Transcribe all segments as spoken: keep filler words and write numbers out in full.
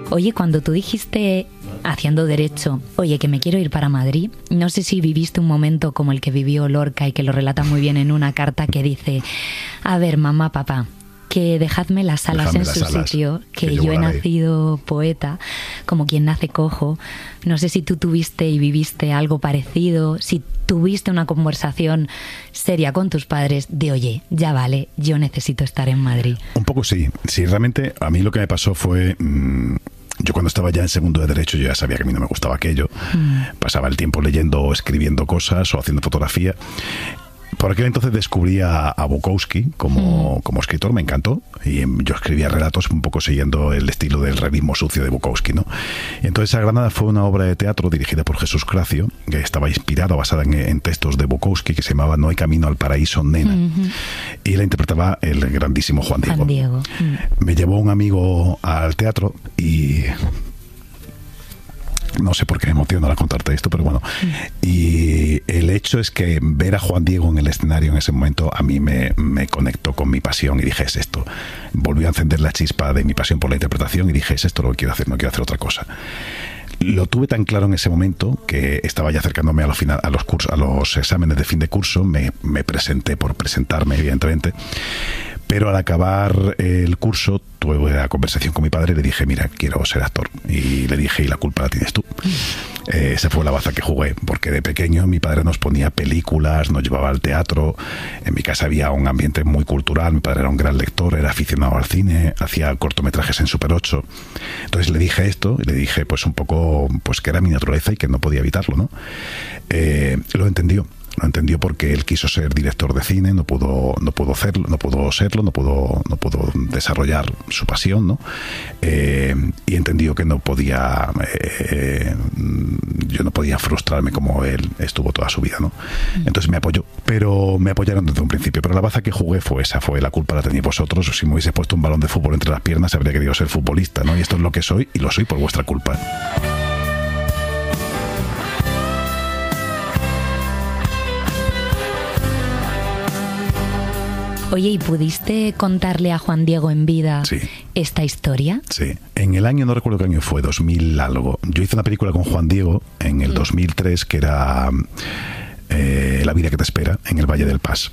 Oye, cuando tú dijiste, haciendo derecho, oye, que me quiero ir para Madrid, no sé si viviste un momento como el que vivió Lorca y que lo relata muy bien en una carta que dice, a ver, mamá, papá, que dejadme las alas Dejadme en las su alas, sitio, que, que yo yo he volaré. nacido poeta, como quien nace cojo. No sé si tú tuviste y viviste algo parecido, si tuviste una conversación seria con tus padres de, oye, ya vale, yo necesito estar en Madrid. Un poco sí. Sí, realmente a mí lo que me pasó fue... Mmm, yo cuando estaba ya en segundo de Derecho, yo ya sabía que a mí no me gustaba aquello. Mm. Pasaba el tiempo leyendo o escribiendo cosas o haciendo fotografía. Por aquel entonces descubrí a, a Bukowski como, mm. como escritor, me encantó, y yo escribía relatos un poco siguiendo el estilo del realismo sucio de Bukowski, ¿no? Y entonces A Granada fue una obra de teatro dirigida por Jesús Cracio, que estaba inspirada, basada en, en textos de Bukowski, que se llamaba No hay camino al paraíso, nena. Mm-hmm. Y la interpretaba el grandísimo Juan Diego. Juan Diego. Mm. Me llevó un amigo al teatro y... no sé por qué me emociona al contarte esto, pero bueno. Y el hecho es que ver a Juan Diego en el escenario en ese momento a mí me, me conectó con mi pasión y dije, es esto. Volvió a encender la chispa de mi pasión por la interpretación y dije, es esto lo que quiero hacer, no quiero hacer otra cosa. Lo tuve tan claro en ese momento que estaba ya acercándome a los, final, a los, cursos, a los exámenes de fin de curso. Me, me presenté por presentarme, evidentemente. Pero al acabar el curso tuve la conversación con mi padre y le dije, mira, quiero ser actor. Y le dije, y la culpa la tienes tú. Eh, esa fue la baza que jugué, porque de pequeño mi padre nos ponía películas, nos llevaba al teatro. En mi casa había un ambiente muy cultural, mi padre era un gran lector, era aficionado al cine, hacía cortometrajes en Super ocho. Entonces le dije esto, y le dije pues un poco pues que era mi naturaleza y que no podía evitarlo, ¿no? Eh, lo entendió. Lo entendió porque él quiso ser director de cine, no pudo, no pudo hacerlo, no pudo serlo, no pudo, no pudo desarrollar su pasión, ¿no? Eh, y entendió que no podía, eh, yo no podía frustrarme como él estuvo toda su vida, ¿no? Entonces me apoyó, pero me apoyaron desde un principio. Pero la baza que jugué fue esa, fue la culpa la tenéis vosotros. Si me hubiese puesto un balón de fútbol entre las piernas, habría querido ser futbolista, ¿no? Y esto es lo que soy, y lo soy por vuestra culpa. Oye, ¿y pudiste contarle a Juan Diego en vida sí. esta historia? Sí. En el año, no recuerdo qué año fue, dos mil algo. Yo hice una película con Juan Diego en el dos mil tres que era eh, La vida que te espera, en el Valle del Pas.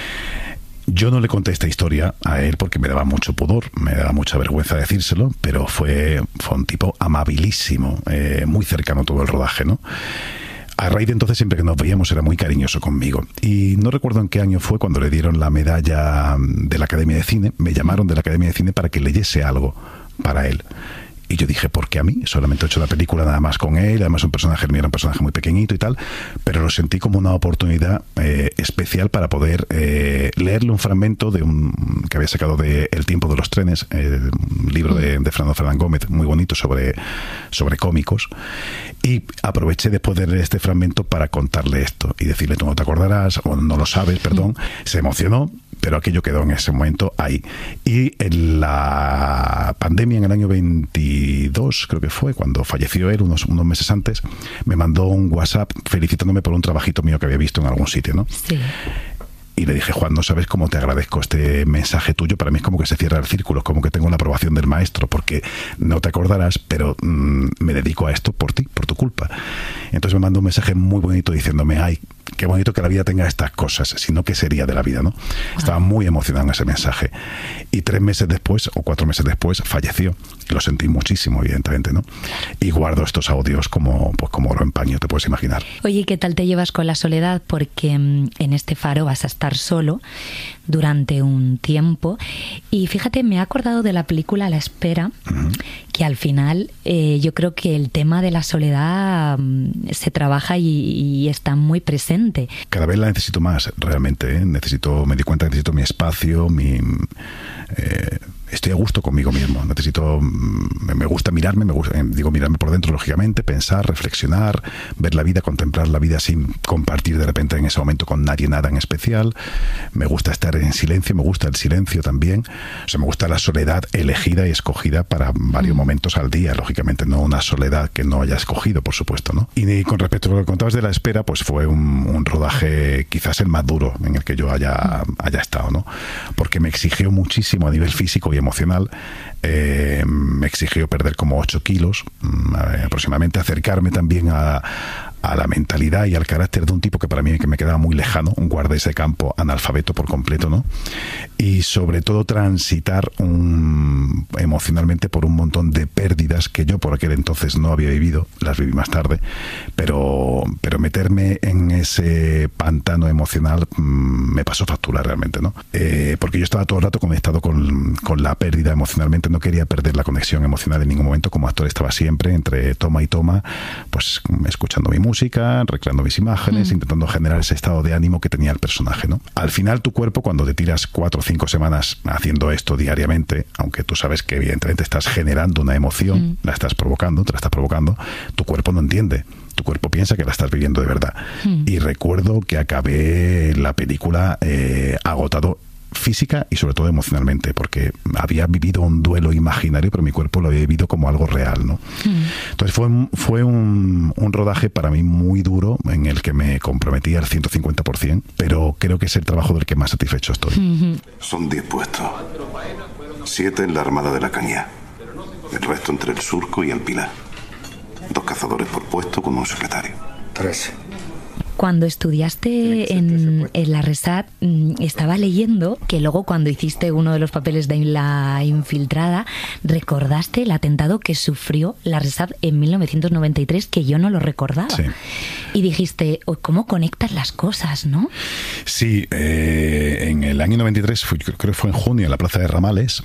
Yo no le conté esta historia a él porque me daba mucho pudor, me daba mucha vergüenza decírselo, pero fue, fue un tipo amabilísimo, eh, muy cercano a todo el rodaje, ¿no? A raíz de entonces, siempre que nos veíamos, era muy cariñoso conmigo. Y no recuerdo en qué año fue cuando le dieron la medalla de la Academia de Cine. Me llamaron de la Academia de Cine para que leyese algo para él. Y yo dije, ¿por qué a mí? Solamente he hecho la película nada más con él, además un personaje, era un personaje muy pequeñito y tal, pero lo sentí como una oportunidad eh, especial para poder eh, leerle un fragmento de un que había sacado de El tiempo de los trenes, eh, un libro de, de Fernando Fernán Gómez, muy bonito sobre, sobre cómicos, y aproveché después de leer este fragmento para contarle esto y decirle, tú no te acordarás, o no lo sabes, perdón. Se emocionó, pero aquello quedó en ese momento ahí. Y en la pandemia, en el año veintidós, creo que fue, cuando falleció él, unos, unos meses antes, me mandó un WhatsApp felicitándome por un trabajito mío que había visto en algún sitio, ¿no? Sí. Y le dije, Juan, no sabes cómo te agradezco este mensaje tuyo. Para mí es como que se cierra el círculo, como que tengo la aprobación del maestro, porque no te acordarás, pero mmm, me dedico a esto por ti, por tu culpa. Entonces me mandó un mensaje muy bonito diciéndome, ay, qué bonito que la vida tenga estas cosas, sino que sería de la vida, ¿no? Wow. Estaba muy emocionado en ese mensaje. Y tres meses después, o cuatro meses después, falleció. Lo sentí muchísimo, evidentemente, ¿no? Y guardo estos audios como, pues, como oro en paño, te puedes imaginar. Oye, ¿qué tal te llevas con la soledad? Porque mmm, en este faro vas a estar solo durante un tiempo. Y fíjate, me he acordado de la película La espera, uh-huh. que al final eh, yo creo que el tema de la soledad um, se trabaja y, y está muy presente. Cada vez la necesito más, realmente, ¿eh? Necesito, me di cuenta que necesito mi espacio, mi... Eh, estoy a gusto conmigo mismo, necesito, me gusta mirarme, me gusta, digo mirarme por dentro, lógicamente, pensar, reflexionar, ver la vida, contemplar la vida sin compartir de repente en ese momento con nadie nada en especial. Me gusta estar en silencio, me gusta el silencio también, o sea, me gusta la soledad elegida y escogida para varios mm. momentos al día, lógicamente, no una soledad que no haya escogido, por supuesto, ¿no? Y con respecto a lo que contabas de La espera, pues fue un, un rodaje quizás el más duro en el que yo haya, haya estado, ¿no? Porque me exigió muchísimo a nivel físico y emocional, eh, me, exigió perder como ocho kilos aproximadamente, acercarme también a, a la mentalidad y al carácter de un tipo que para mí que me quedaba muy lejano, un guarda ese campo analfabeto por completo, ¿no? Y sobre todo transitar un, emocionalmente por un montón de pérdidas que yo por aquel entonces no había vivido, las viví más tarde, pero, pero meterme en ese pantano emocional mmm, me pasó factura realmente, ¿no? Eh, porque yo estaba todo el rato conectado con, con la pérdida emocionalmente, no quería perder la conexión emocional en ningún momento. Como actor estaba siempre entre toma y toma, pues escuchando mi música, recreando mis imágenes, mm. intentando generar ese estado de ánimo que tenía el personaje, ¿no? Al final tu cuerpo, cuando te tiras cuatro o cinco semanas haciendo esto diariamente, aunque tú sabes que evidentemente estás generando una emoción, mm. la estás provocando, te la estás provocando, tu cuerpo no entiende. Tu cuerpo piensa que la estás viviendo de verdad. Mm. Y recuerdo que acabé la película eh, agotado física y sobre todo emocionalmente, porque había vivido un duelo imaginario, pero mi cuerpo lo había vivido como algo real, ¿no? Mm. Entonces fue, fue un, un rodaje para mí muy duro, en el que me comprometí al ciento cincuenta por ciento, pero creo que es el trabajo del que más satisfecho estoy. Mm-hmm. Son diez puestos. Siete en la Armada de la Cañá. El resto entre el Surco y el Pilar. Dos cazadores por puesto con un secretario. Tres. Cuando estudiaste en, en la RESAT, estaba leyendo que luego cuando hiciste uno de los papeles de La Infiltrada, recordaste el atentado que sufrió la RESAT en mil novecientos noventa y tres, que yo no lo recordaba. Sí. Y dijiste, ¿cómo conectas las cosas, no? Sí, eh, en el año noventa y tres, fue, creo que fue en junio, en la Plaza de Ramales.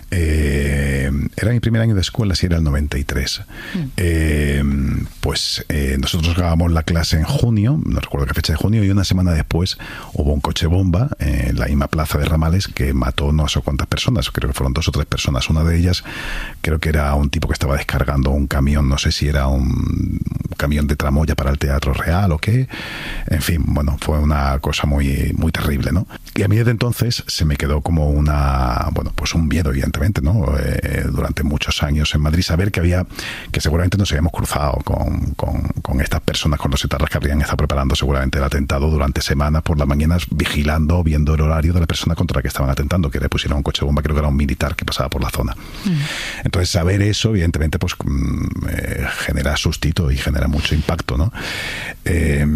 Eh, era mi primer año de escuela, sí, era el noventa y tres. Mm. Eh, pues eh, nosotros acabamos la clase en junio, no recuerdo qué fecha de junio, y una semana después hubo un coche bomba en la misma Plaza de Ramales que mató no sé cuántas personas, creo que fueron dos o tres personas. Una de ellas creo que era un tipo que estaba descargando un camión, no sé si era un camión de tramoya para el Teatro Real o qué. En fin, bueno, fue una cosa muy, muy terrible, ¿no? Y a mí desde entonces se me quedó como una, bueno, pues un miedo, evidentemente, ¿no? Eh, durante muchos años en Madrid, saber que había, que seguramente nos habíamos cruzado con, con, con estas personas, con los etarras que habrían estado preparando seguramente el atentado durante semanas por las mañanas, vigilando, viendo el horario de la persona contra la que estaban atentando, que le pusieron un coche bomba, creo que era un militar que pasaba por la zona. Mm. Entonces, saber eso, evidentemente, pues eh, genera sustito y genera mucho impacto, ¿no? Eh,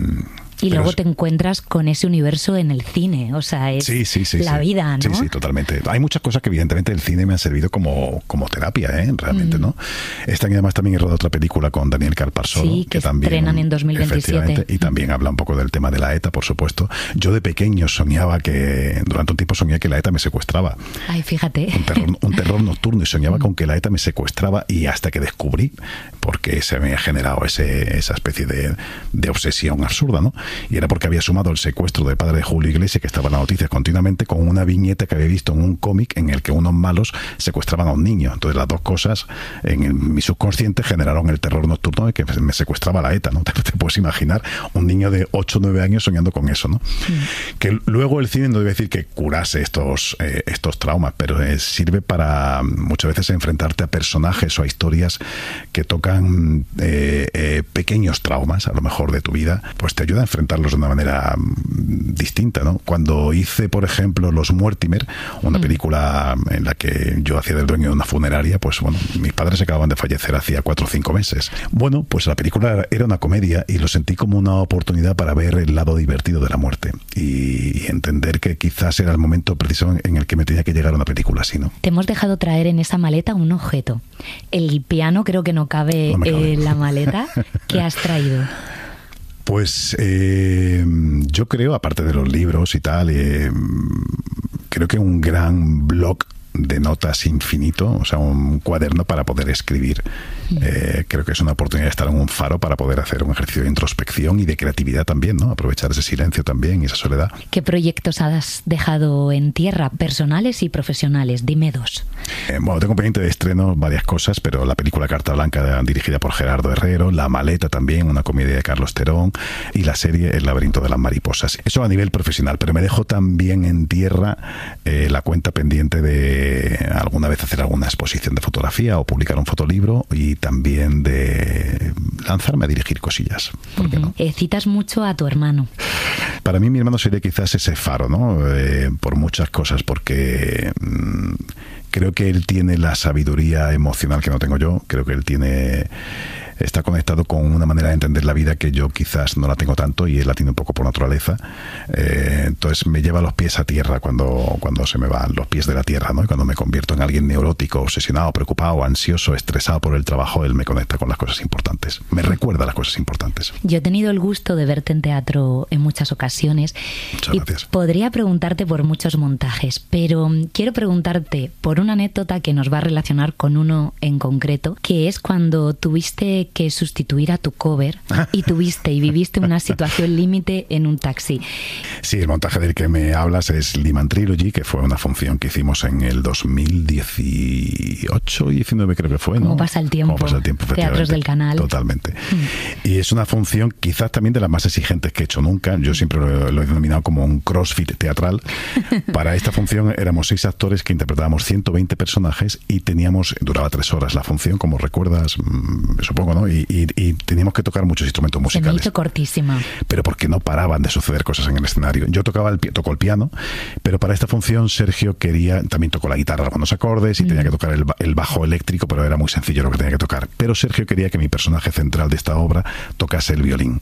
Y Pero luego es... te encuentras con ese universo en el cine, o sea, es sí, sí, sí, la sí. vida, ¿no? Sí, sí, totalmente. Hay muchas cosas que evidentemente el cine me han servido como, como terapia, ¿eh? Realmente, mm. ¿no? Este año además también he rodado otra película con Daniel Calparsoro, sí, que, que también estrenan en dos mil veintisiete. Y también habla un poco del tema de la ETA, por supuesto. Yo de pequeño soñaba que, durante un tiempo soñé que la ETA me secuestraba. Ay, fíjate. Un terror, un terror nocturno, y soñaba con que la ETA me secuestraba, y hasta que descubrí, porque se me ha generado ese, esa especie de, de obsesión absurda, ¿no? Y era porque había sumado el secuestro del padre de Julio Iglesias, que estaba en las noticias continuamente, con una viñeta que había visto en un cómic en el que unos malos secuestraban a un niño. Entonces las dos cosas en el, mi subconsciente generaron el terror nocturno de que me secuestraba la ETA, ¿no? Te, te puedes imaginar un niño de ocho o nueve años soñando con eso, ¿no? Sí. Que luego el cine no debe decir que curase estos, eh, estos traumas, pero eh, sirve para muchas veces enfrentarte a personajes o a historias que tocan eh, eh, pequeños traumas, a lo mejor de tu vida, pues te ayuda a enfrentarlos de una manera distinta, ¿no? Cuando hice, por ejemplo, Los Mortimer, una mm. película en la que yo hacía del dueño de una funeraria, pues bueno, mis padres acababan de fallecer hacía cuatro o cinco meses. Bueno, pues la película era una comedia y lo sentí como una oportunidad para ver el lado divertido de la muerte y entender que quizás era el momento preciso en el que me tenía que llegar a una película así, ¿no? Te hemos dejado traer en esa maleta un objeto. El piano creo que no cabe, no cabe. en la maleta. ¿Qué has traído? Pues eh, yo creo, aparte de los libros y tal, eh, creo que un gran blog de notas infinito, o sea, un cuaderno para poder escribir. Eh, creo que es una oportunidad de estar en un faro para poder hacer un ejercicio de introspección y de creatividad también, ¿no? Aprovechar ese silencio también y esa soledad. ¿Qué proyectos has dejado en tierra, personales y profesionales? Dime dos. Eh, bueno, tengo pendiente de estreno varias cosas, pero la película Carta Blanca, dirigida por Gerardo Herrero, La Maleta también, una comedia de Carlos Terón, y la serie El laberinto de las mariposas. Eso a nivel profesional, pero me dejo también en tierra eh, la cuenta pendiente de alguna vez hacer alguna exposición de fotografía o publicar un fotolibro, y también de lanzarme a dirigir cosillas. ¿Por qué no? Eh, citas mucho a tu hermano. Para mí mi hermano sería quizás ese faro, ¿no? Eh, por muchas cosas, porque mmm, creo que él tiene la sabiduría emocional que no tengo yo, creo que él tiene... está conectado con una manera de entender la vida que yo quizás no la tengo tanto y él la tiene un poco por naturaleza. Eh, entonces me lleva los pies a tierra cuando, cuando se me van los pies de la tierra, ¿no? Y cuando me convierto en alguien neurótico, obsesionado, preocupado, ansioso, estresado por el trabajo, él me conecta con las cosas importantes. Me recuerda las cosas importantes. Yo he tenido el gusto de verte en teatro en muchas ocasiones. Muchas y gracias. Podría preguntarte por muchos montajes, pero quiero preguntarte por una anécdota que nos va a relacionar con uno en concreto, que es cuando tuviste que sustituir a tu cover y tuviste y viviste una situación límite en un taxi. Sí, el montaje del que me hablas es Lehman Trilogy, que fue una función que hicimos en el dos mil dieciocho y diecinueve creo que fue, ¿no? ¿Cómo pasa el tiempo? ¿Cómo pasa el tiempo? Teatros del Canal. Totalmente. Mm. Y es una función quizás también de las más exigentes que he hecho nunca. Yo siempre lo, lo he denominado como un crossfit teatral. Para esta función éramos seis actores que interpretábamos ciento veinte personajes y teníamos, duraba tres horas la función, como recuerdas, supongo, ¿no? Y, y, y teníamos que tocar muchos instrumentos musicales. Se me hizo cortísima. Pero porque no paraban de suceder cosas en el escenario. Yo tocaba el, tocó el piano, pero para esta función Sergio quería, también tocó la guitarra algunos acordes y mm. tenía que tocar el, el bajo eléctrico, pero era muy sencillo lo que tenía que tocar. Pero Sergio quería que mi personaje central de esta obra tocase el violín.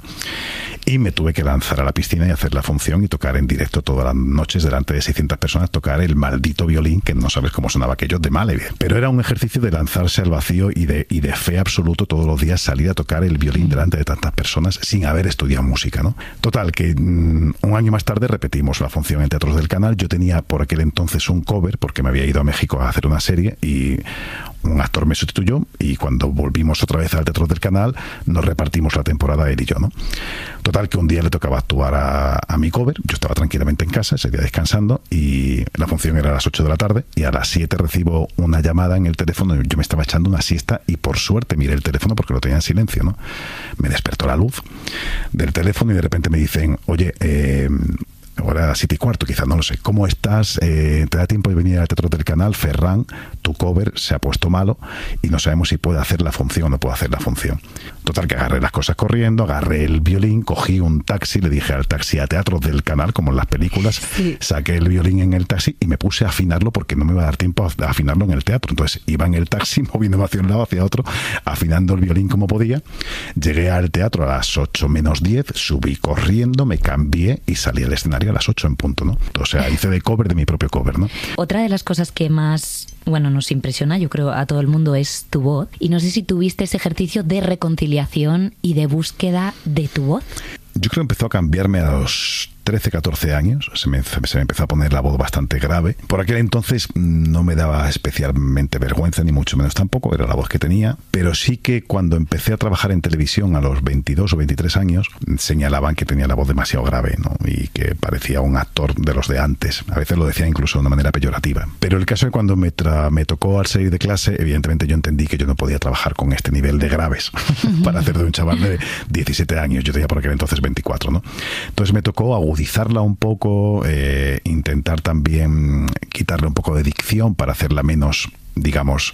Y me tuve que lanzar a la piscina y hacer la función y tocar en directo todas las noches delante de seiscientas personas, tocar el maldito violín, que no sabes cómo sonaba aquello de mal. Pero era un ejercicio de lanzarse al vacío y de, y de fe absoluto todos los días, salir a tocar el violín delante de tantas personas sin haber estudiado música, ¿no? Total, que mmm, un año más tarde repetimos la función en Teatros del Canal. Yo tenía por aquel entonces un cover porque me había ido a México a hacer una serie y un actor me sustituyó y cuando volvimos otra vez al Teatro del Canal nos repartimos la temporada él y yo, ¿no? Total, que un día le tocaba actuar a, a mi cover. Yo estaba tranquilamente en casa, ese día descansando, y la función era a las ocho de la tarde y a las siete recibo una llamada en el teléfono. Yo me estaba echando una siesta y por suerte miré el teléfono porque lo tenía en silencio, ¿no? Me despertó la luz del teléfono y de repente me dicen, oye, eh, ahora a las siete y cuarto, quizás, no lo sé. ¿Cómo estás? Eh, ¿Te da tiempo de venir al Teatro del Canal? Ferran, tu cover se ha puesto malo y no sabemos si puede hacer la función o no puede hacer la función. Total, que agarré las cosas corriendo, agarré el violín, cogí un taxi, le dije al taxi a Teatros del Canal, como en las películas, sí. Saqué el violín en el taxi y me puse a afinarlo porque no me iba a dar tiempo a afinarlo en el teatro. Entonces iba en el taxi, moviéndome hacia un lado, hacia otro, afinando el violín como podía. Llegué al teatro a las ocho menos diez, subí corriendo, me cambié y salí al escenario a las ocho en punto, ¿no? O sea, hice de cover de mi propio cover, ¿no? Otra de las cosas que más, bueno, nos impresiona, yo creo, a todo el mundo es tu voz. Y no sé si tuviste ese ejercicio de reconciliación y de búsqueda de tu voz. Yo creo que empezó a cambiarme a los trece, catorce años, se me, se me empezó a poner la voz bastante grave. Por aquel entonces no me daba especialmente vergüenza, ni mucho menos tampoco, era la voz que tenía, pero sí que cuando empecé a trabajar en televisión a los veintidós o veintitrés años, señalaban que tenía la voz demasiado grave, ¿no? Y que parecía un actor de los de antes. A veces lo decían incluso de una manera peyorativa. Pero el caso es que cuando me, tra me tocó al salir de clase, evidentemente yo entendí que yo no podía trabajar con este nivel de graves para hacer de un chaval de diecisiete años. Yo tenía por aquel entonces veinticuatro, ¿no? Entonces me tocó agudizarla un poco, eh, intentar también quitarle un poco de dicción para hacerla menos, digamos,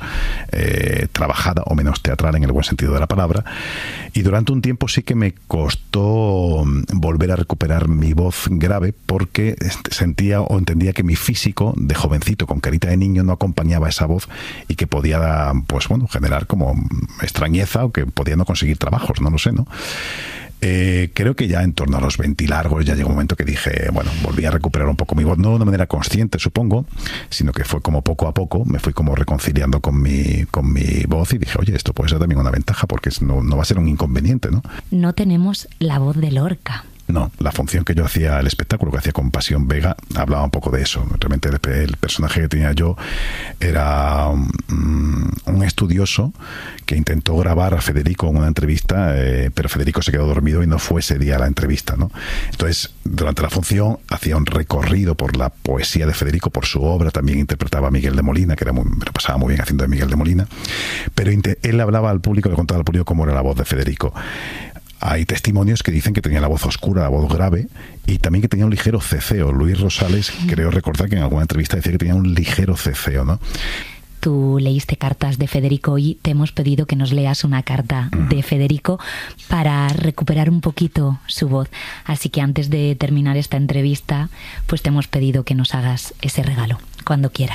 eh, trabajada o menos teatral en el buen sentido de la palabra. Y durante un tiempo sí que me costó volver a recuperar mi voz grave porque sentía o entendía que mi físico de jovencito con carita de niño no acompañaba esa voz y que podía, pues bueno, generar como extrañeza o que podía no conseguir trabajos, no lo sé, ¿no? Eh, creo que ya en torno a los veinte largos ya llegó un momento que dije, bueno, volví a recuperar un poco mi voz, no de una manera consciente, supongo, sino que fue como poco a poco, me fui como reconciliando con mi, con mi voz y dije, oye, esto puede ser también una ventaja porque no, no va a ser un inconveniente, ¿no? No tenemos la voz de Lorca. No, la función que yo hacía, el espectáculo que hacía con Pasión Vega, hablaba un poco de eso. Realmente el, el personaje que tenía yo era um, un estudioso que intentó grabar a Federico en una entrevista, eh, pero Federico se quedó dormido y no fue ese día a la entrevista, ¿no? Entonces, durante la función hacía un recorrido por la poesía de Federico, por su obra, también interpretaba a Miguel de Molina, que era muy, me lo pasaba muy bien haciendo de Miguel de Molina, pero él hablaba al público, le contaba al público cómo era la voz de Federico. Hay testimonios que dicen que tenía la voz oscura, la voz grave, y también que tenía un ligero ceceo. Luis Rosales, creo recordar que en alguna entrevista decía que tenía un ligero ceceo, ¿no? tú leíste cartas de Federico y te hemos pedido que nos leas una carta de Federico para recuperar un poquito su voz. Así que antes de terminar esta entrevista, pues te hemos pedido que nos hagas ese regalo, cuando quieras.